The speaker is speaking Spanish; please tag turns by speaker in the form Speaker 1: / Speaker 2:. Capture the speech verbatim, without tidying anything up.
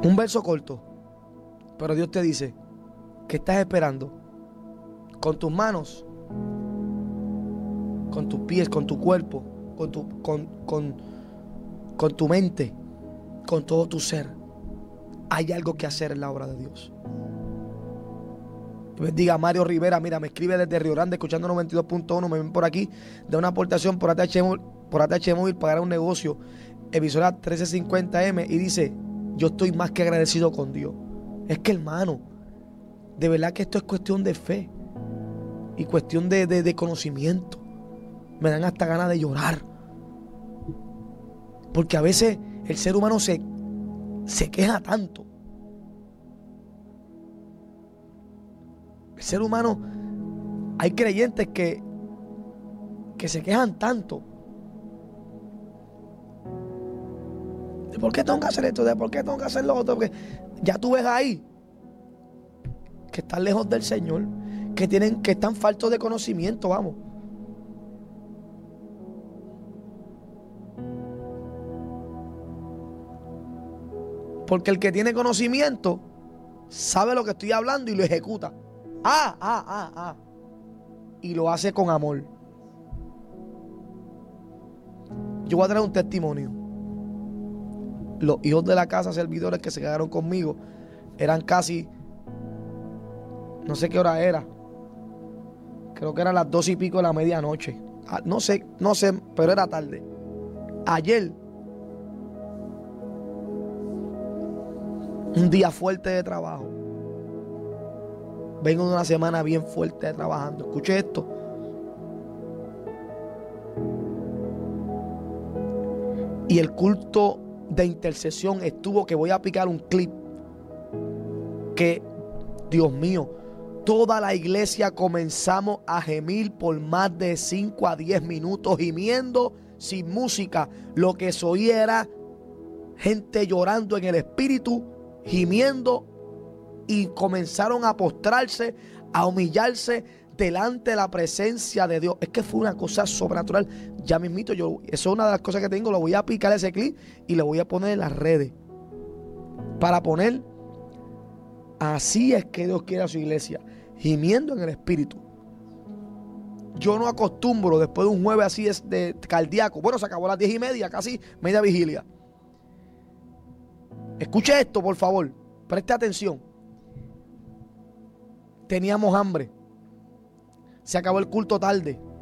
Speaker 1: Un verso corto, pero Dios te dice, ¿qué estás esperando? Con tus manos, con tus pies, con tu cuerpo, con tu, con, con, con tu mente, con todo tu ser. Hay algo que hacer en la obra de Dios. Diga Mario Rivera, mira, me escribe desde Río Grande, escuchando noventa y dos punto uno, me ven por aquí, da una aportación por A T H, por A T H Móvil, pagar un negocio, emisora trece cincuenta M, y dice, yo estoy más que agradecido con Dios. Es que, hermano, de verdad que esto es cuestión de fe y cuestión de, de, de conocimiento. Me dan hasta ganas de llorar, porque a veces el ser humano se, se queja tanto. El ser humano, hay creyentes que, que se quejan tanto. ¿De por qué tengo que hacer esto? ¿De por qué tengo que hacer lo otro? Porque ya tú ves ahí que están lejos del Señor, que tienen, que están faltos de conocimiento, vamos. Porque el que tiene conocimiento sabe lo que estoy hablando y lo ejecuta. Ah, ah, ah, ah. Y lo hace con amor. Yo voy a traer un testimonio. Los hijos de la casa, servidores que se quedaron conmigo, eran casi, no sé qué hora era. Creo que eran las dos y pico de la medianoche. Ah, no sé, no sé, pero era tarde. Ayer, un día fuerte de trabajo. Vengo de una semana bien fuerte de trabajando. Escuche esto. Y el culto de intercesión estuvo, que voy a picar un clip, que, Dios mío, toda la iglesia comenzamos a gemir por más de cinco a diez minutos, gimiendo sin música. Lo que se oía era gente llorando en el espíritu, gimiendo, y comenzaron a postrarse, a humillarse delante de la presencia de Dios. Es que fue una cosa sobrenatural. Ya mismito, yo, eso es una de las cosas que tengo. Lo voy a picar ese clip y lo voy a poner en las redes, para poner, así es que Dios quiere a su iglesia, gimiendo en el espíritu. Yo no acostumbro después de un jueves así es de cardíaco. Bueno, se acabó a las diez y media, casi media vigilia. Escuche esto, por favor, preste atención. Teníamos hambre. Se acabó el culto tarde.